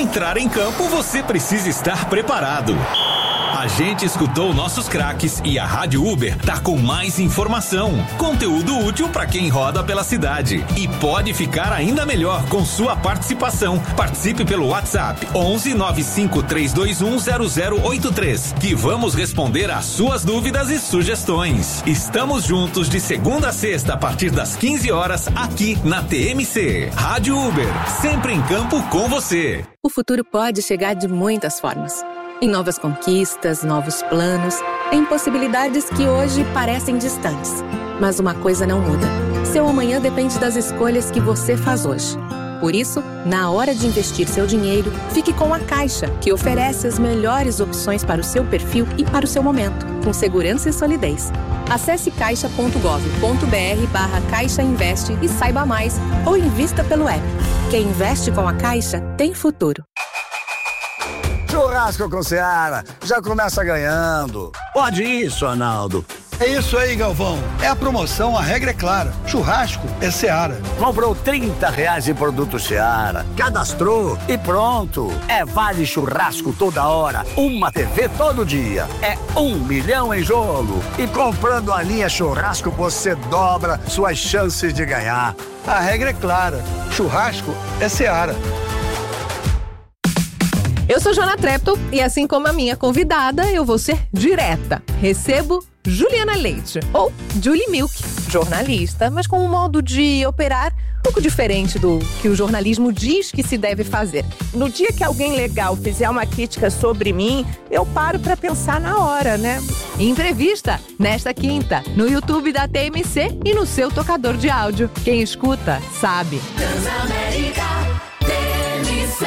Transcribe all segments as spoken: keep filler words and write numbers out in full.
entrar em campo, você precisa estar preparado. A gente escutou nossos craques e a Rádio Uber tá com mais informação, conteúdo útil para quem roda pela cidade. E pode ficar ainda melhor com sua participação. Participe pelo WhatsApp onze nove cinco três dois um zero zero oito três, que vamos responder às suas dúvidas e sugestões. Estamos juntos de segunda a sexta a partir das quinze horas aqui na T M C. Rádio Uber, sempre em campo com você. O futuro pode chegar de muitas formas. Em novas conquistas, novos planos, em possibilidades que hoje parecem distantes. Mas uma coisa não muda. Seu amanhã depende das escolhas que você faz hoje. Por isso, na hora de investir seu dinheiro, fique com a Caixa, que oferece as melhores opções para o seu perfil e para o seu momento, com segurança e solidez. Acesse caixa ponto gov ponto br barra Caixa Investe e saiba mais, ou invista pelo app. Quem investe com a Caixa tem futuro. Churrasco com Seara, já começa ganhando. Pode isso, Arnaldo. É isso aí, Galvão. É a promoção, a regra é clara. Churrasco é Seara. Comprou trinta reais em produto Seara, cadastrou e pronto. É vale churrasco toda hora, uma T V todo dia. É um milhão em jogo. E comprando a linha churrasco, você dobra suas chances de ganhar. A regra é clara. Churrasco é Seara. Eu sou Joana Trepton e assim como a minha convidada, eu vou ser direta. Recebo Juliana Leite, ou Julie Milk, jornalista, mas com um modo de operar um pouco diferente do que o jornalismo diz que se deve fazer. No dia que alguém legal fizer uma crítica sobre mim, eu paro pra pensar na hora, né? Entrevista nesta quinta, no YouTube da T M C e no seu tocador de áudio. Quem escuta, sabe. Transamérica, T M C.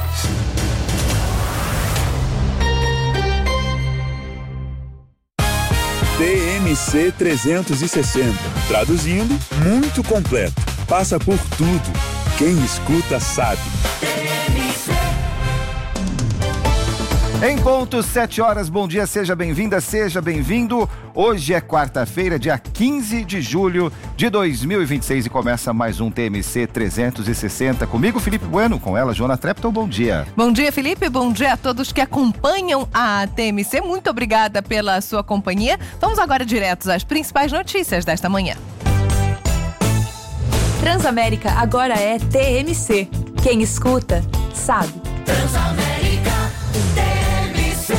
T M C trezentos e sessenta. Traduzindo, muito completo. Passa por tudo. Quem escuta sabe. Em ponto, sete horas, bom dia, seja bem-vinda, seja bem-vindo. Hoje é quarta-feira, dia quinze de julho de dois mil e vinte e seis e começa mais um T M C trezentos e sessenta. Comigo, Felipe Bueno, com ela, Joana Trepton, bom dia. Bom dia, Felipe, bom dia a todos que acompanham a T M C. Muito obrigada pela sua companhia. Vamos agora diretos às principais notícias desta manhã. Transamérica agora é T M C. Quem escuta, sabe. Transamérica, T M C.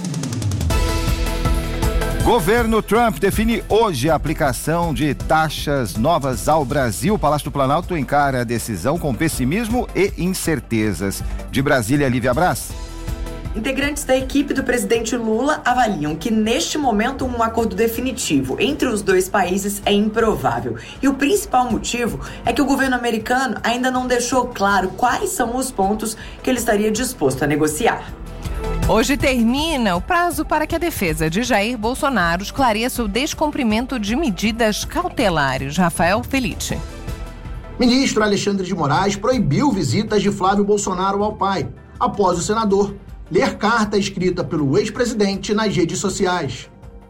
Governo Trump define hoje a aplicação de taxas novas ao Brasil. O Palácio do Planalto encara a decisão com pessimismo e incertezas. De Brasília, Lívia Braz. Integrantes da equipe do presidente Lula avaliam que, neste momento, um acordo definitivo entre os dois países é improvável. E o principal motivo é que o governo americano ainda não deixou claro quais são os pontos que ele estaria disposto a negociar. Hoje termina o prazo para que a defesa de Jair Bolsonaro esclareça o descumprimento de medidas cautelares. Rafael Felice. Ministro Alexandre de Moraes proibiu visitas de Flávio Bolsonaro ao pai, após o senador ler carta escrita pelo ex-presidente nas redes sociais.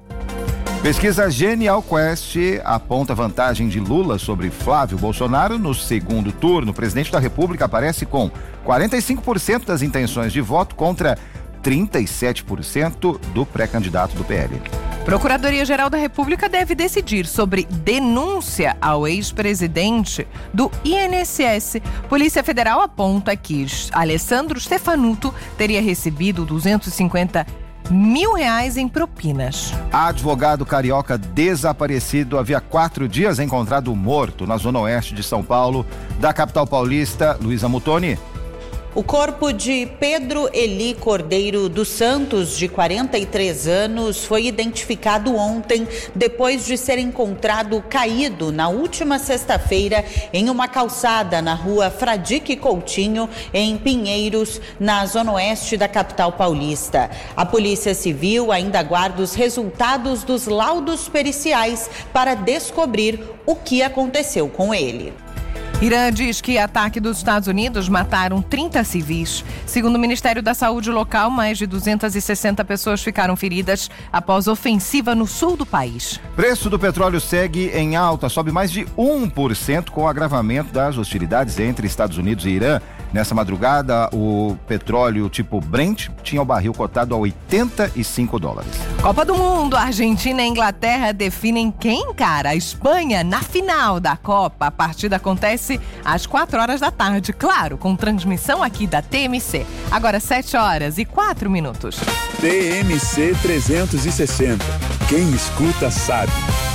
Pesquisa Genial Quest aponta vantagem de Lula sobre Flávio Bolsonaro no segundo turno. O presidente da República aparece com quarenta e cinco por cento das intenções de voto contra trinta e sete por cento do pré-candidato do P L. Procuradoria-Geral da República deve decidir sobre denúncia ao ex-presidente do I N S S. Polícia Federal aponta que Alessandro Stefanuto teria recebido duzentos e cinquenta mil reais em propinas. Advogado carioca desaparecido havia quatro dias encontrado morto na zona oeste de São Paulo. Da capital paulista, Luísa Mutoni. O corpo de Pedro Eli Cordeiro dos Santos, de quarenta e três anos, foi identificado ontem depois de ser encontrado caído na última sexta-feira em uma calçada na rua Fradique Coutinho, em Pinheiros, na zona oeste da capital paulista. A Polícia Civil ainda aguarda os resultados dos laudos periciais para descobrir o que aconteceu com ele. Irã diz que ataque dos Estados Unidos mataram trinta civis. Segundo o Ministério da Saúde local, mais de duzentas e sessenta pessoas ficaram feridas após ofensiva no sul do país. Preço do petróleo segue em alta, sobe mais de um por cento com o agravamento das hostilidades entre Estados Unidos e Irã. Nessa madrugada, o petróleo tipo Brent tinha o barril cotado a oitenta e cinco dólares. Copa do Mundo, Argentina e Inglaterra definem quem encara a Espanha na final da Copa. A partida acontece às quatro horas da tarde, claro, com transmissão aqui da T M C. Agora sete horas e quatro minutos. T M C trezentos e sessenta. Quem escuta sabe.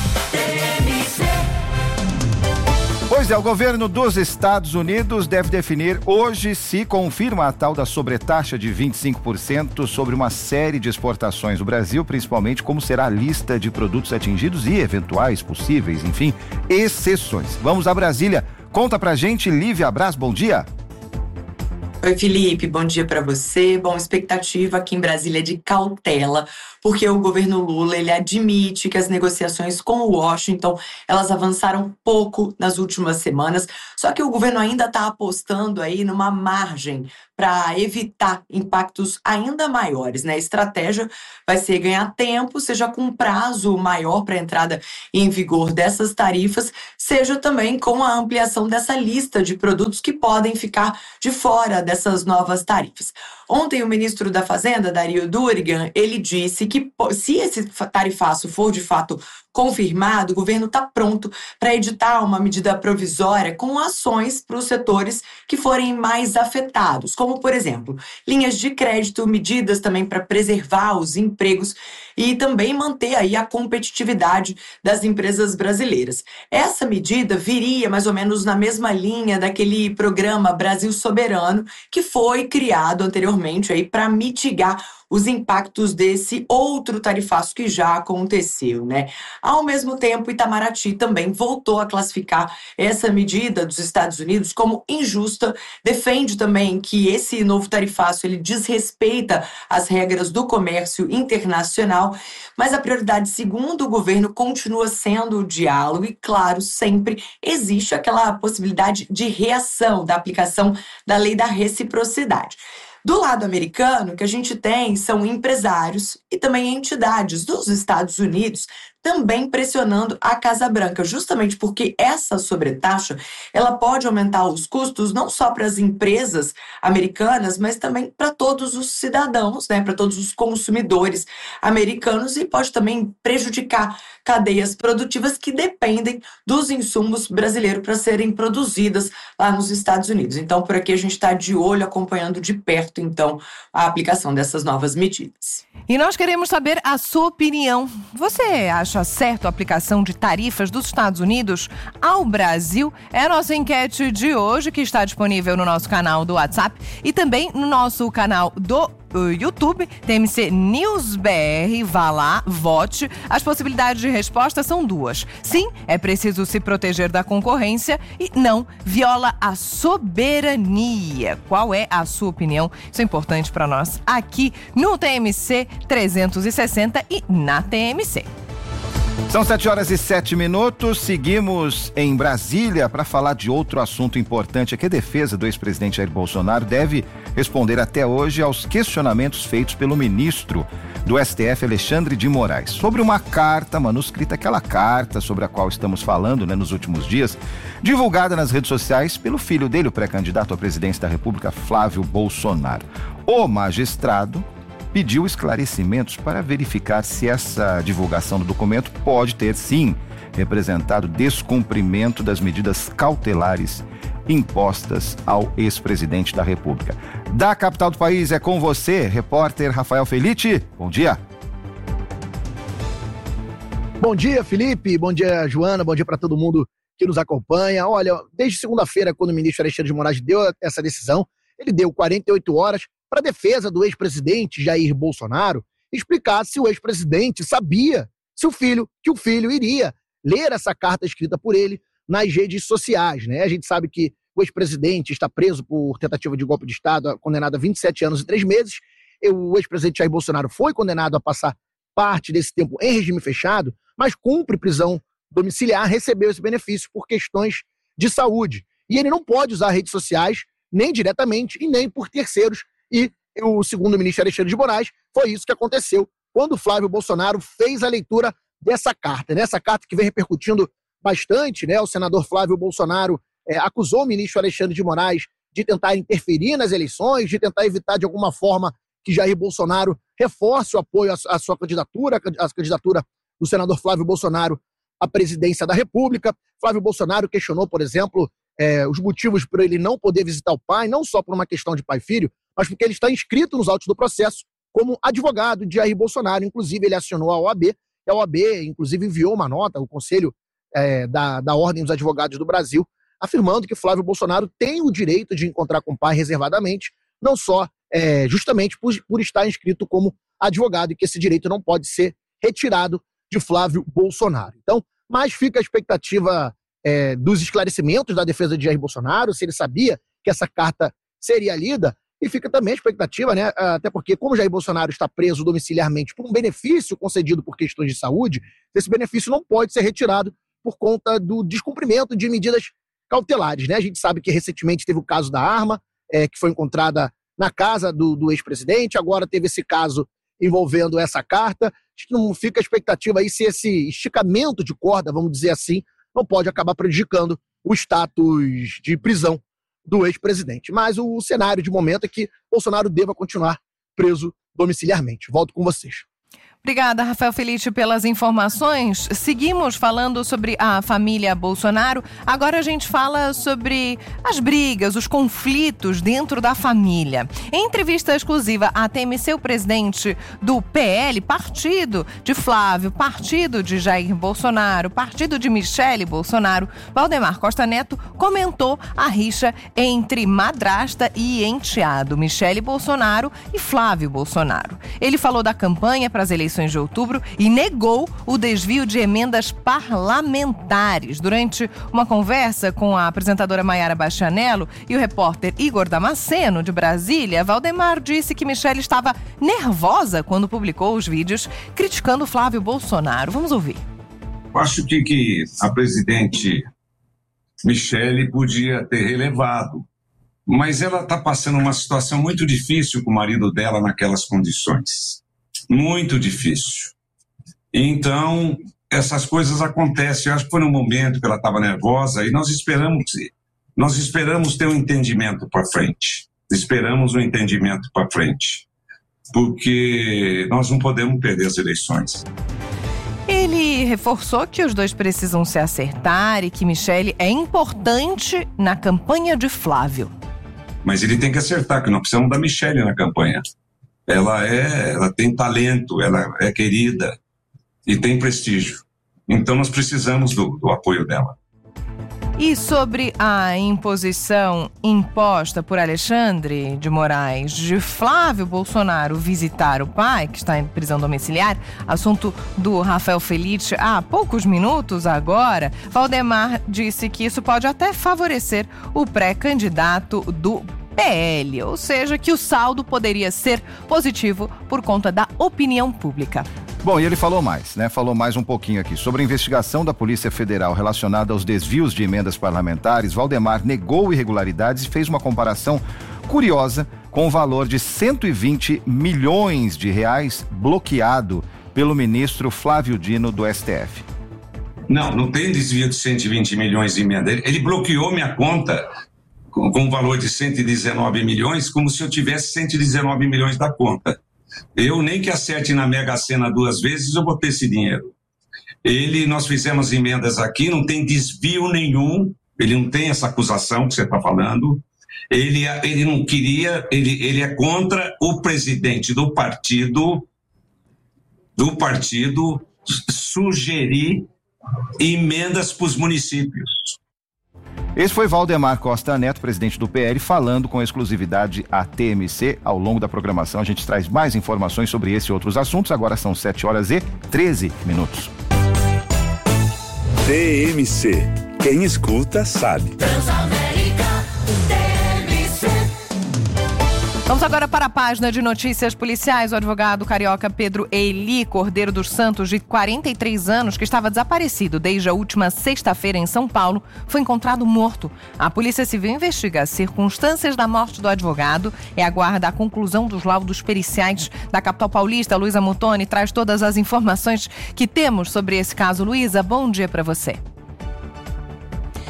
Pois é, o governo dos Estados Unidos deve definir hoje se confirma a tal da sobretaxa de vinte e cinco por cento sobre uma série de exportações do Brasil, principalmente como será a lista de produtos atingidos e eventuais, possíveis, enfim, exceções. Vamos a Brasília. Conta pra gente, Lívia Braz, bom dia. Oi, Felipe, bom dia para você. Bom, expectativa aqui em Brasília é de cautela, porque o governo Lula, ele admite que as negociações com o Washington, elas avançaram pouco nas últimas semanas, só que o governo ainda está apostando aí numa margem para evitar impactos ainda maiores, né? A estratégia vai ser ganhar tempo, seja com prazo maior para a entrada em vigor dessas tarifas, seja também com a ampliação dessa lista de produtos que podem ficar de fora dessas novas tarifas. Ontem, o ministro da Fazenda, Dario Durigan, ele disse que se esse tarifaço for de fato confirmado, o governo está pronto para editar uma medida provisória com ações para os setores que forem mais afetados, como, por exemplo, linhas de crédito, medidas também para preservar os empregos e também manter aí a competitividade das empresas brasileiras. Essa medida viria mais ou menos na mesma linha daquele programa Brasil Soberano, que foi criado anteriormente aí para mitigar os impactos desse outro tarifaço que já aconteceu, né? Ao mesmo tempo, Itamaraty também voltou a classificar essa medida dos Estados Unidos como injusta, defende também que esse novo tarifaço ele desrespeita as regras do comércio internacional, mas a prioridade, segundo o governo, continua sendo o diálogo e, claro, sempre existe aquela possibilidade de reação da aplicação da lei da reciprocidade. Do lado americano, o que a gente tem são empresários e também entidades dos Estados Unidos também pressionando a Casa Branca, justamente porque essa sobretaxa ela pode aumentar os custos não só para as empresas americanas, mas também para todos os cidadãos, né, para todos os consumidores americanos e pode também prejudicar cadeias produtivas que dependem dos insumos brasileiros para serem produzidas lá nos Estados Unidos. Então, por aqui a gente está de olho, acompanhando de perto, então, a aplicação dessas novas medidas. E nós queremos saber a sua opinião. Você acha certo a aplicação de tarifas dos Estados Unidos ao Brasil? É a nossa enquete de hoje, que está disponível no nosso canal do WhatsApp e também no nosso canal do YouTube, T M C News B R. Vá lá, vote. As possibilidades de resposta são duas. Sim, é preciso se proteger da concorrência e não, viola a soberania. Qual é a sua opinião? Isso é importante para nós aqui no T M C trezentos e sessenta e na T M C. São sete horas e sete minutos, seguimos em Brasília para falar de outro assunto importante, é que a defesa do ex-presidente Jair Bolsonaro deve responder até hoje aos questionamentos feitos pelo ministro do S T F, Alexandre de Moraes, sobre uma carta manuscrita, aquela carta sobre a qual estamos falando, né, nos últimos dias, divulgada nas redes sociais pelo filho dele, o pré-candidato à presidência da República, Flávio Bolsonaro. O magistrado pediu esclarecimentos para verificar se essa divulgação do documento pode ter, sim, representado descumprimento das medidas cautelares impostas ao ex-presidente da República. Da capital do país, é com você, repórter Rafael Felite. Bom dia. Bom dia, Felipe. Bom dia, Joana. Bom dia para todo mundo que nos acompanha. Olha, desde segunda-feira, quando o ministro Alexandre de Moraes deu essa decisão, ele deu quarenta e oito horas para a defesa do ex-presidente Jair Bolsonaro explicar se o ex-presidente sabia se o filho, que o filho iria ler essa carta escrita por ele nas redes sociais, né? A gente sabe que o ex-presidente está preso por tentativa de golpe de Estado, condenado a vinte e sete anos e três meses. O ex-presidente Jair Bolsonaro foi condenado a passar parte desse tempo em regime fechado, mas cumpre prisão domiciliar, recebeu esse benefício por questões de saúde. E ele não pode usar redes sociais nem diretamente e nem por terceiros. E o segundo ministro Alexandre de Moraes, foi isso que aconteceu quando o Flávio Bolsonaro fez a leitura dessa carta, né? Essa carta que vem repercutindo bastante, né? O senador Flávio Bolsonaro é, acusou o ministro Alexandre de Moraes de tentar interferir nas eleições, de tentar evitar de alguma forma que Jair Bolsonaro reforce o apoio à sua candidatura, à candidatura do senador Flávio Bolsonaro à presidência da República. Flávio Bolsonaro questionou, por exemplo, é, os motivos para ele não poder visitar o pai, não só por uma questão de pai e filho, mas porque ele está inscrito nos autos do processo como advogado de Jair Bolsonaro. Inclusive, ele acionou a O A B, e a O A B, inclusive, enviou uma nota, o Conselho é, da, da Ordem dos Advogados do Brasil, afirmando que Flávio Bolsonaro tem o direito de encontrar com o pai reservadamente, não só é, justamente por, por estar inscrito como advogado, e que esse direito não pode ser retirado de Flávio Bolsonaro. Então, mas fica a expectativa é, dos esclarecimentos da defesa de Jair Bolsonaro, se ele sabia que essa carta seria lida, e fica também a expectativa, né, até porque como Jair Bolsonaro está preso domiciliarmente por um benefício concedido por questões de saúde, esse benefício não pode ser retirado por conta do descumprimento de medidas cautelares, né? A gente sabe que recentemente teve o caso da arma, é, que foi encontrada na casa do, do ex-presidente, agora teve esse caso envolvendo essa carta. Acho que não fica a expectativa aí se esse esticamento de corda, vamos dizer assim, não pode acabar prejudicando o status de prisão do ex-presidente. Mas o cenário de momento é que Bolsonaro deva continuar preso domiciliarmente. Volto com vocês. Obrigada, Rafael Felice, pelas informações. Seguimos falando sobre a família Bolsonaro. Agora a gente fala sobre as brigas, os conflitos dentro da família. Em entrevista exclusiva à T M C, o presidente do P L, partido de Flávio, partido de Jair Bolsonaro, partido de Michele Bolsonaro, Valdemar Costa Neto, comentou a rixa entre madrasta e enteado, Michele Bolsonaro e Flávio Bolsonaro. Ele falou da campanha para as eleições de outubro e negou o desvio de emendas parlamentares. Durante uma conversa com a apresentadora Maiara Bastianello e o repórter Igor Damasceno, de Brasília, Valdemar disse que Michele estava nervosa quando publicou os vídeos criticando Flávio Bolsonaro. Vamos ouvir. Eu acho que, que a presidente Michele podia ter relevado, mas ela está passando uma situação muito difícil com o marido dela naquelas condições. Muito difícil. Então, essas coisas acontecem. Eu acho que foi no momento que ela estava nervosa e nós esperamos, nós esperamos ter um entendimento para frente. Esperamos um entendimento para frente. Porque nós não podemos perder as eleições. Ele reforçou que os dois precisam se acertar e que Michele é importante na campanha de Flávio. Mas ele tem que acertar, que nós precisamos da Michele na campanha. Ela, é, ela tem talento, ela é querida e tem prestígio. Então nós precisamos do, do apoio dela. E sobre a imposição imposta por Alexandre de Moraes de Flávio Bolsonaro visitar o pai, que está em prisão domiciliar, assunto do Rafael Felice há poucos minutos agora, Valdemar disse que isso pode até favorecer o pré-candidato do P L, ou seja, que o saldo poderia ser positivo por conta da opinião pública. Bom, e ele falou mais, né? Falou mais um pouquinho aqui sobre a investigação da Polícia Federal relacionada aos desvios de emendas parlamentares. Valdemar negou irregularidades e fez uma comparação curiosa com o valor de cento e vinte milhões de reais bloqueado pelo ministro Flávio Dino do S T F. Não, não tem desvio de cento e vinte milhões de emenda. Ele, ele bloqueou minha conta com, com um valor de cento e dezenove milhões, como se eu tivesse cento e dezenove milhões da conta. Eu nem que acerte na Mega Sena duas vezes, eu vou ter esse dinheiro. Ele, nós fizemos emendas aqui, não tem desvio nenhum, ele não tem essa acusação que você está falando. Ele, ele não queria, ele, ele é contra o presidente do partido, do partido sugerir emendas para os municípios. Esse foi Valdemar Costa Neto, presidente do P L, falando com exclusividade à T M C. Ao longo da programação, a gente traz mais informações sobre esse e outros assuntos. Agora são sete horas e treze minutos. T M C. Quem escuta, sabe. Vamos agora para a página de notícias policiais. O advogado carioca Pedro Eli Cordeiro dos Santos, de quarenta e três anos, que estava desaparecido desde a última sexta-feira em São Paulo, foi encontrado morto. A Polícia Civil investiga as circunstâncias da morte do advogado e aguarda a conclusão dos laudos periciais da capital paulista. Luísa Mutoni traz todas as informações que temos sobre esse caso. Luísa, bom dia para você.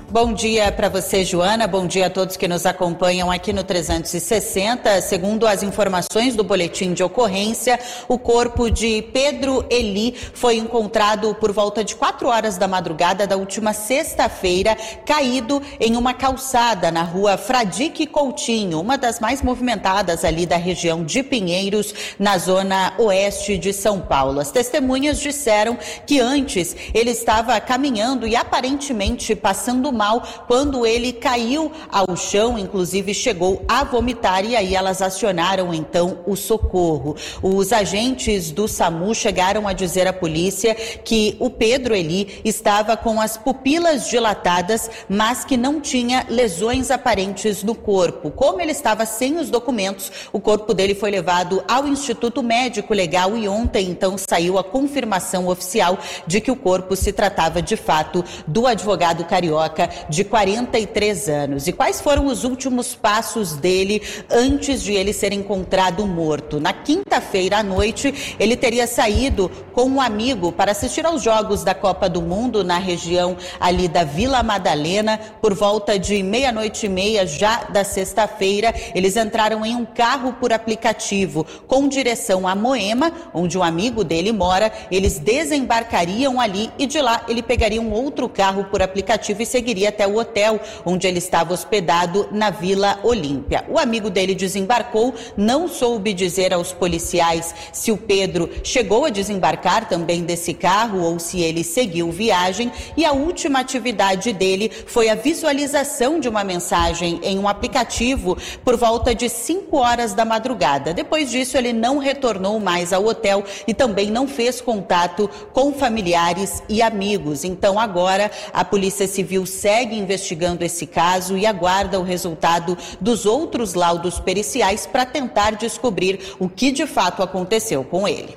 Bom dia para você, Joana. Bom dia a todos que nos acompanham aqui no trezentos e sessenta. Segundo as informações do boletim de ocorrência, o corpo de Pedro Eli foi encontrado por volta de quatro horas da madrugada da última sexta-feira, caído em uma calçada na rua Fradique Coutinho, uma das mais movimentadas ali da região de Pinheiros, na zona oeste de São Paulo. As testemunhas disseram que antes ele estava caminhando e aparentemente passando mal quando ele caiu ao chão, inclusive chegou a vomitar, e aí elas acionaram então o socorro. Os agentes do SAMU chegaram a dizer à polícia que o Pedro Eli estava com as pupilas dilatadas, mas que não tinha lesões aparentes no corpo. Como ele estava sem os documentos, o corpo dele foi levado ao Instituto Médico Legal e ontem então saiu a confirmação oficial de que o corpo se tratava de fato do advogado carioca de quarenta e três anos. E quais foram os últimos passos dele antes de ele ser encontrado morto? Na quinta-feira à noite, ele teria saído com um amigo para assistir aos Jogos da Copa do Mundo na região ali da Vila Madalena. Por volta de meia-noite e meia já da sexta-feira, eles entraram em um carro por aplicativo com direção a Moema, onde um amigo dele mora. Eles desembarcariam ali e de lá ele pegaria um outro carro por aplicativo e seguiria até o hotel onde ele estava hospedado na Vila Olímpia. O amigo dele desembarcou, não soube dizer aos policiais se o Pedro chegou a desembarcar também desse carro ou se ele seguiu viagem, e a última atividade dele foi a visualização de uma mensagem em um aplicativo por volta de cinco horas da madrugada. Depois disso, ele não retornou mais ao hotel e também não fez contato com familiares e amigos. Então agora a Polícia Civil segue investigando esse caso e aguarda o resultado dos outros laudos periciais para tentar descobrir o que de fato aconteceu com ele.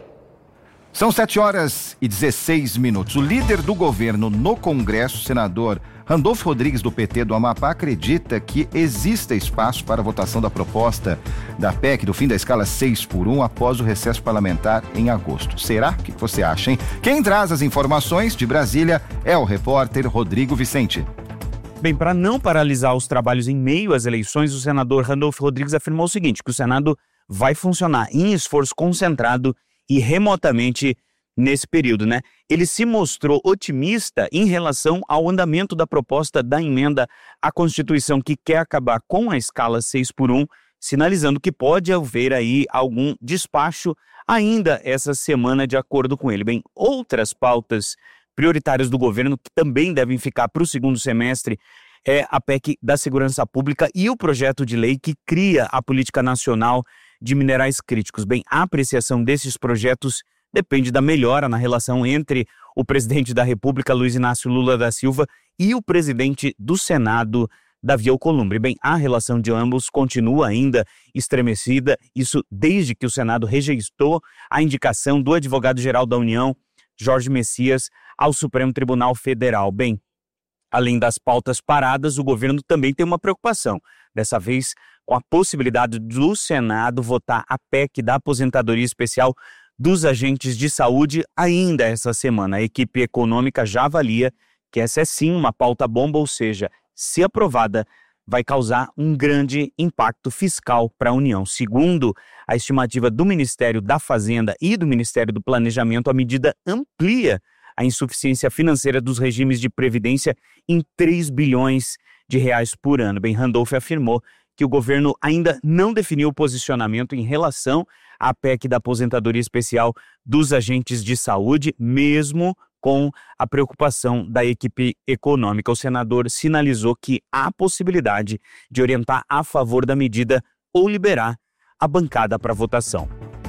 São sete horas e dezesseis minutos. O líder do governo no Congresso, senador Randolfo Rodrigues, do P T do Amapá, acredita que exista espaço para a votação da proposta da P E C do fim da escala seis por um após o recesso parlamentar em agosto. Será? O que você acha, hein? Quem traz as informações de Brasília é o repórter Rodrigo Vicente. Bem, para não paralisar os trabalhos em meio às eleições, o senador Randolfo Rodrigues afirmou o seguinte, que o Senado vai funcionar em esforço concentrado e remotamente nesse período, né? Ele se mostrou otimista em relação ao andamento da proposta da emenda à Constituição que quer acabar com a escala seis por um, sinalizando que pode haver aí algum despacho ainda essa semana, de acordo com ele. Bem, outras pautas prioritárias do governo que também devem ficar para o segundo semestre é a P E C da Segurança Pública e o projeto de lei que cria a Política Nacional de Minerais Críticos. Bem, a apreciação desses projetos depende da melhora na relação entre o presidente da República, Luiz Inácio Lula da Silva, e o presidente do Senado, Davi Alcolumbre. Bem, a relação de ambos continua ainda estremecida, isso desde que o Senado rejeitou a indicação do advogado-geral da União, Jorge Messias, ao Supremo Tribunal Federal. Bem, além das pautas paradas, o governo também tem uma preocupação, dessa vez com a possibilidade do Senado votar a P E C da aposentadoria especial dos agentes de saúde ainda essa semana. A equipe econômica já avalia que essa é sim uma pauta bomba, ou seja, se aprovada, vai causar um grande impacto fiscal para a União. Segundo a estimativa do Ministério da Fazenda e do Ministério do Planejamento, a medida amplia a insuficiência financeira dos regimes de previdência em três bilhões de reais por ano. Bem, Randolfo afirmou que o governo ainda não definiu o posicionamento em relação à P E C da aposentadoria especial dos agentes de saúde, mesmo com a preocupação da equipe econômica. O senador sinalizou que há possibilidade de orientar a favor da medida ou liberar a bancada para votação.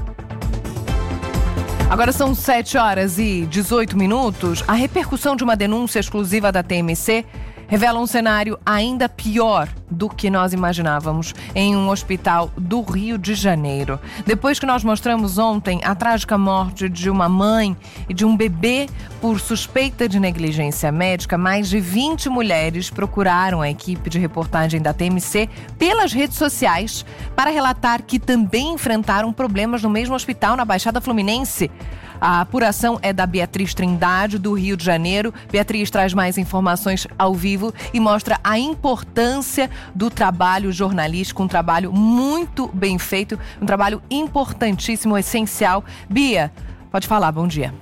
Agora são sete horas e dezoito minutos. A repercussão de uma denúncia exclusiva da T M C revela um cenário ainda pior do que nós imaginávamos em um hospital do Rio de Janeiro. Depois que nós mostramos ontem a trágica morte de uma mãe e de um bebê por suspeita de negligência médica, mais de vinte mulheres procuraram a equipe de reportagem da T M C pelas redes sociais para relatar que também enfrentaram problemas no mesmo hospital na Baixada Fluminense. A apuração é da Beatriz Trindade, do Rio de Janeiro. Beatriz traz mais informações ao vivo e mostra a importância do trabalho jornalístico, um trabalho muito bem feito, um trabalho importantíssimo, essencial. Bia, pode falar, bom dia.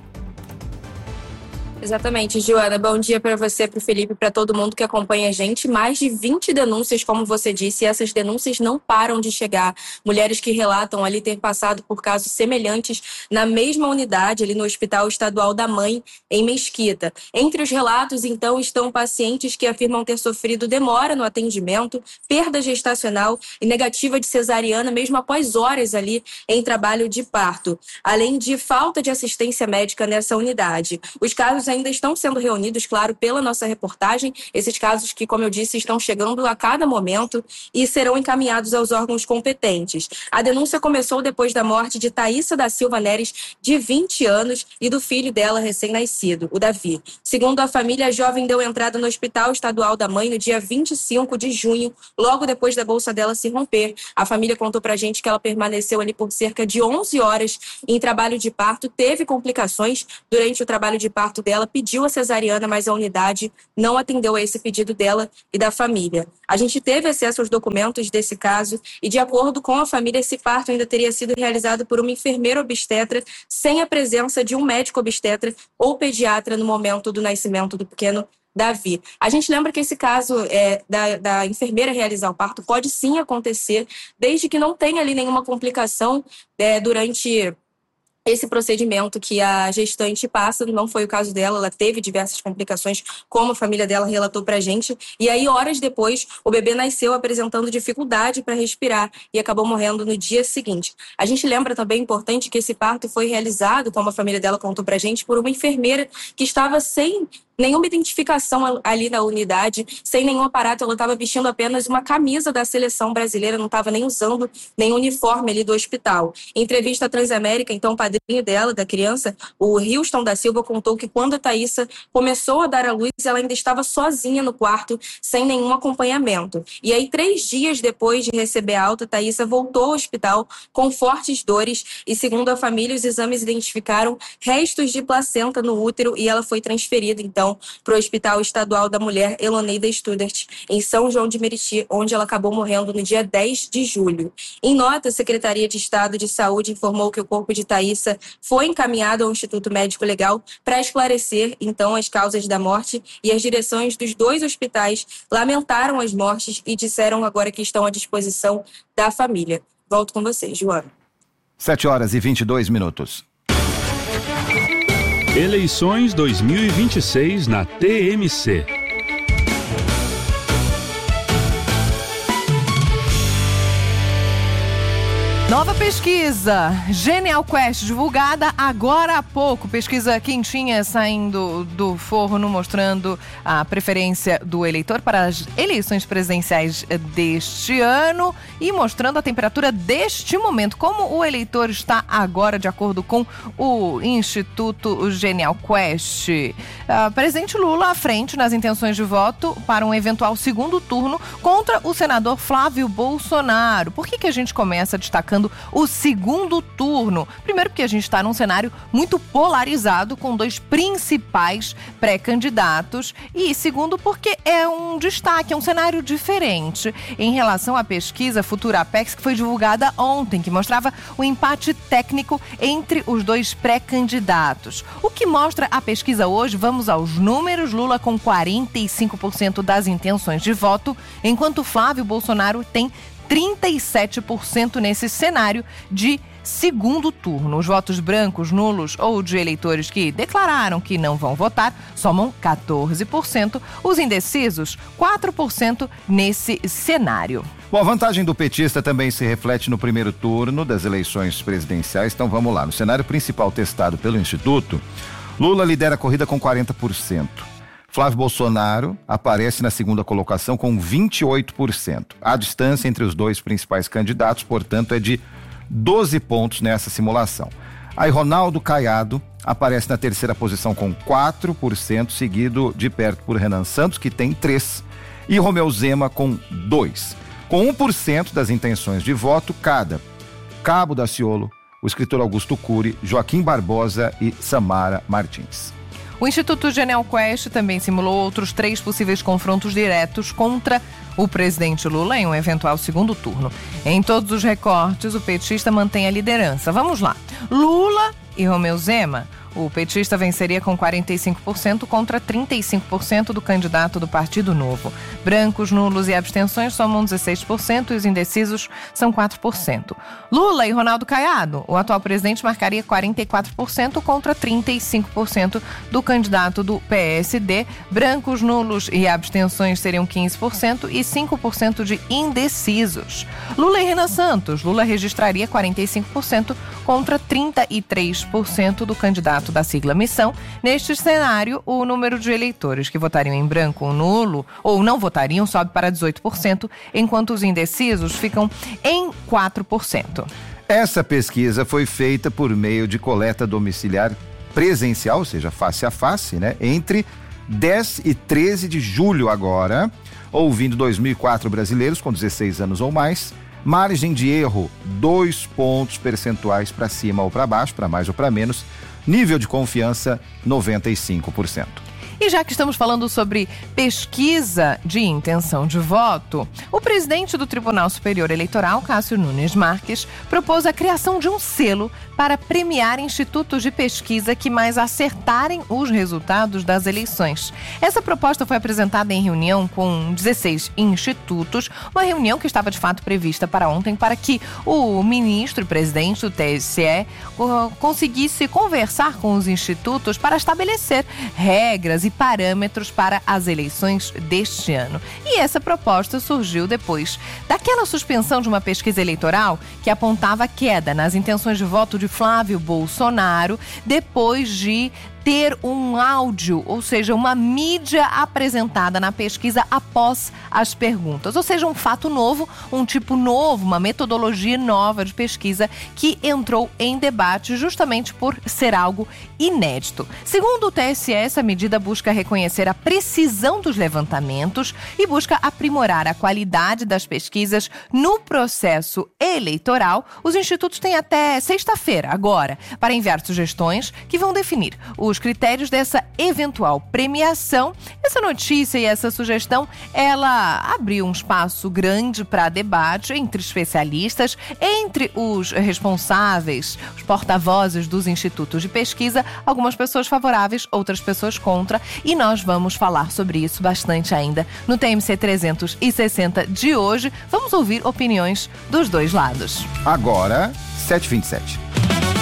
Exatamente, Joana. Bom dia para você, para o Felipe, para todo mundo que acompanha a gente. Mais de vinte denúncias, como você disse, e essas denúncias não param de chegar. Mulheres que relatam ali ter passado por casos semelhantes na mesma unidade, ali no Hospital Estadual da Mãe, em Mesquita. Entre os relatos, então, estão pacientes que afirmam ter sofrido demora no atendimento, perda gestacional e negativa de cesariana, mesmo após horas ali em trabalho de parto. Além de falta de assistência médica nessa unidade. Os casos ainda estão sendo reunidos, claro, pela nossa reportagem. Esses casos que, como eu disse, estão chegando a cada momento e serão encaminhados aos órgãos competentes. A denúncia começou depois da morte de Thaísa da Silva Neres, de vinte anos, e do filho dela recém-nascido, o Davi. Segundo a família, a jovem deu entrada no Hospital Estadual da Mãe no dia vinte e cinco de junho, logo depois da bolsa dela se romper. A família contou pra gente que ela permaneceu ali por cerca de onze horas em trabalho de parto, teve complicações durante o trabalho de parto dela, pediu a cesariana, mas a unidade não atendeu a esse pedido dela e da família. A gente teve acesso aos documentos desse caso e, de acordo com a família, esse parto ainda teria sido realizado por uma enfermeira obstetra sem a presença de um médico obstetra ou pediatra no momento do nascimento do pequeno Davi. A gente lembra que esse caso é, da, da enfermeira realizar o parto pode sim acontecer, desde que não tenha ali nenhuma complicação é, durante esse procedimento que a gestante passa. Não foi o caso dela, ela teve diversas complicações, como a família dela relatou pra gente, e aí horas depois o bebê nasceu apresentando dificuldade para respirar e acabou morrendo no dia seguinte. A gente lembra também, importante, que esse parto foi realizado, como a família dela contou pra gente, por uma enfermeira que estava sem nenhuma identificação ali na unidade, sem nenhum aparato. Ela estava vestindo apenas uma camisa da seleção brasileira, não estava nem usando nenhum uniforme ali do hospital. Em entrevista à Transamérica, então, o padrinho dela, da criança, o Houston da Silva, contou que quando a Thaísa começou a dar à luz, ela ainda estava sozinha no quarto, sem nenhum acompanhamento. E aí, três dias depois de receber a alta, a Thaísa voltou ao hospital com fortes dores e, segundo a família, os exames identificaram restos de placenta no útero e ela foi transferida, então, para o Hospital Estadual da Mulher Eloneida Studart, em São João de Meriti, onde ela acabou morrendo no dia dez de julho. Em nota, a Secretaria de Estado de Saúde informou que o corpo de Thaísa foi encaminhado ao Instituto Médico Legal para esclarecer, então, as causas da morte, e as direções dos dois hospitais lamentaram as mortes e disseram agora que estão à disposição da família. Volto com vocês, Joana. sete horas e vinte e dois minutos. Eleições dois mil e vinte e seis na T M C. Nova pesquisa, Genial Quest, divulgada agora há pouco. Pesquisa quentinha saindo do forno, mostrando a preferência do eleitor para as eleições presidenciais deste ano e mostrando a temperatura deste momento. Como o eleitor está agora, de acordo com o Instituto Genial Quest. Uh, presidente Lula à frente nas intenções de voto para um eventual segundo turno contra o senador Flávio Bolsonaro. Por que que a gente começa destacando o segundo turno? Primeiro, porque a gente está num cenário muito polarizado, com dois principais pré-candidatos, e segundo, porque é um destaque, é um cenário diferente em relação à pesquisa Futura Apex, que foi divulgada ontem, que mostrava o empate técnico entre os dois pré-candidatos. O que mostra a pesquisa hoje? Vamos aos números. Lula com quarenta e cinco por cento das intenções de voto, enquanto Flávio Bolsonaro tem trinta e sete por cento nesse cenário de segundo turno. Os votos brancos, nulos ou de eleitores que declararam que não vão votar somam quatorze por cento. Os indecisos, quatro por cento nesse cenário. Bom, a vantagem do petista também se reflete no primeiro turno das eleições presidenciais. Então vamos lá. No cenário principal testado pelo Instituto, Lula lidera a corrida com quarenta por cento. Flávio Bolsonaro aparece na segunda colocação com vinte e oito por cento. A distância entre os dois principais candidatos, portanto, é de doze pontos nessa simulação. Aí Ronaldo Caiado aparece na terceira posição com quatro por cento, seguido de perto por Renan Santos, que tem três por cento, e Romeu Zema com dois por cento. Com um por cento das intenções de voto cada, Cabo Daciolo, o escritor Augusto Cury, Joaquim Barbosa e Samara Martins. O Instituto Genial Quest também simulou outros três possíveis confrontos diretos contra o presidente Lula em um eventual segundo turno. Em todos os recortes, o petista mantém a liderança. Vamos lá. Lula e Romeu Zema. O petista venceria com quarenta e cinco por cento contra trinta e cinco por cento do candidato do Partido Novo. Brancos, nulos e abstenções somam dezesseis por cento e os indecisos são quatro por cento. Lula e Ronaldo Caiado. O atual presidente marcaria quarenta e quatro por cento contra trinta e cinco por cento do candidato do P S D. Brancos, nulos e abstenções seriam quinze por cento e cinco por cento de indecisos. Lula e Renan Santos. Lula registraria quarenta e cinco por cento contra trinta e três por cento do candidato da sigla Missão. Neste cenário, o número de eleitores que votariam em branco ou nulo ou não votariam sobe para dezoito por cento, enquanto os indecisos ficam em quatro por cento. Essa pesquisa foi feita por meio de coleta domiciliar presencial, ou seja, face a face, né? Entre dez e treze de julho agora, ouvindo dois mil e quatro brasileiros com dezesseis anos ou mais. Margem de erro, dois pontos percentuais para cima ou para baixo, para mais ou para menos. Nível de confiança, noventa e cinco por cento. E já que estamos falando sobre pesquisa de intenção de voto, o presidente do Tribunal Superior Eleitoral, Cássio Nunes Marques, propôs a criação de um selo para premiar institutos de pesquisa que mais acertarem os resultados das eleições. Essa proposta foi apresentada em reunião com dezesseis institutos, uma reunião que estava de fato prevista para ontem, para que o ministro e presidente do T S E conseguisse conversar com os institutos para estabelecer regras e parâmetros para as eleições deste ano. E essa proposta surgiu depois daquela suspensão de uma pesquisa eleitoral que apontava queda nas intenções de voto de Flávio Bolsonaro depois de ter um áudio, ou seja, uma mídia apresentada na pesquisa após as perguntas. Ou seja, um fato novo, um tipo novo, uma metodologia nova de pesquisa que entrou em debate justamente por ser algo inédito. Segundo o T S E, essa medida busca reconhecer a precisão dos levantamentos e busca aprimorar a qualidade das pesquisas no processo eleitoral. Os institutos têm até sexta-feira, agora, para enviar sugestões que vão definir os critérios dessa eventual premiação. Essa notícia e essa sugestão, ela abriu um espaço grande para debate entre especialistas, entre os responsáveis, os porta-vozes dos institutos de pesquisa, algumas pessoas favoráveis, outras pessoas contra, e nós vamos falar sobre isso bastante ainda no T M C trezentos e sessenta de hoje. Vamos ouvir opiniões dos dois lados. Agora, sete e vinte e sete.